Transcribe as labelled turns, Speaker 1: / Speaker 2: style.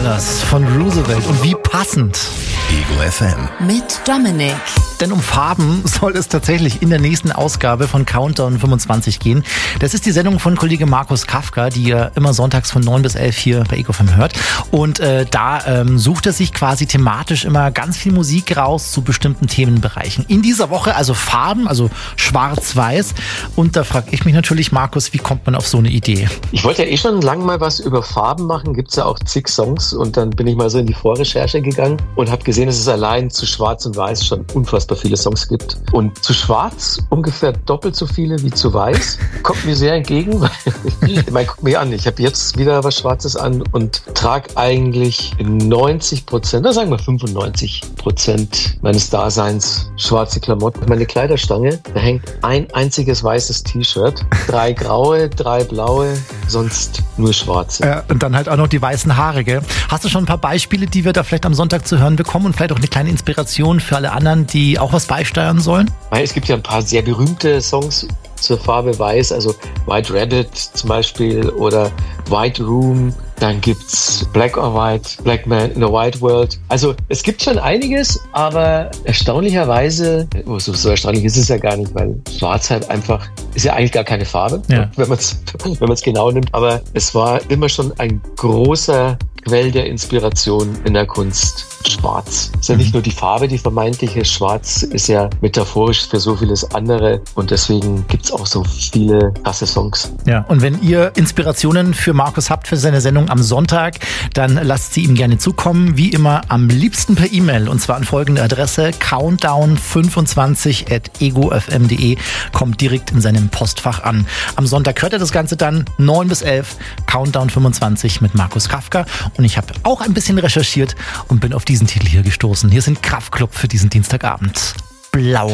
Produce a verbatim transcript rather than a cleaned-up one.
Speaker 1: Colors von Roosevelt. Und wie passend.
Speaker 2: Ego F M.
Speaker 3: Mit Dominik.
Speaker 1: Denn um Farben soll es tatsächlich in der nächsten Ausgabe von Countdown fünfundzwanzig gehen. Das ist die Sendung von Kollege Markus Kafka, die ihr immer sonntags von neun bis elf hier bei Ego F M hört. Und äh, da ähm, sucht er sich quasi thematisch immer ganz viel Musik raus zu bestimmten Themenbereichen. In dieser Woche also Farben, also schwarz-weiß. Und da frage ich mich natürlich, Markus, wie kommt man auf so eine Idee?
Speaker 4: Ich wollte ja eh schon lange mal was über Farben machen. Gibt es ja auch zig Songs. Und dann bin ich mal so in die Vorrecherche gegangen und habe gesehen, dass es allein zu Schwarz und Weiß schon unfassbar viele Songs gibt. Und zu Schwarz ungefähr doppelt so viele wie zu Weiß. Kommt mir sehr entgegen, weil ich meine, guck mir an, ich habe jetzt wieder was Schwarzes an und trage eigentlich neunzig Prozent, oder sagen wir fünfundneunzig Prozent meines Daseins schwarze Klamotten. Meine Kleiderstange, da hängt ein einziges weißes T-Shirt, drei graue, drei blaue, sonst nur schwarze.
Speaker 1: Ja, und dann halt auch noch die weißen Haare, gell? Hast du schon ein paar Beispiele, die wir da vielleicht am Sonntag zu hören bekommen und vielleicht auch eine kleine Inspiration für alle anderen, die auch was beisteuern sollen?
Speaker 4: Es gibt ja ein paar sehr berühmte Songs zur Farbe Weiß, also White Rabbit zum Beispiel oder White Room. Dann gibt's Black or White, Black Man in a White World. Also es gibt schon einiges, aber erstaunlicherweise, oh, so, so erstaunlich ist es ja gar nicht, weil Schwarz halt einfach, ist ja eigentlich gar keine Farbe,
Speaker 1: ja,
Speaker 4: wenn man es wenn man es genau nimmt. Aber es war immer schon ein großer Quell der Inspiration in der Kunst. Schwarz. Es ist ja nicht nur die Farbe, die vermeintliche. Schwarz ist ja metaphorisch für so vieles andere und deswegen gibt's auch so viele krasse Songs.
Speaker 1: Ja, und wenn ihr Inspirationen für Markus habt für seine Sendung am Sonntag, dann lasst sie ihm gerne zukommen. Wie immer am liebsten per E-Mail und zwar an folgende Adresse: countdown fünfundzwanzig at ego f m punkt de. Kommt direkt in seinem Postfach an. Am Sonntag hört ihr das Ganze dann neun bis elf, Countdown fünfundzwanzig mit Markus Kafka. Und ich habe auch ein bisschen recherchiert und bin auf diesen Titel hier gestoßen. Hier sind Kraftklub für diesen Dienstagabend. Blau.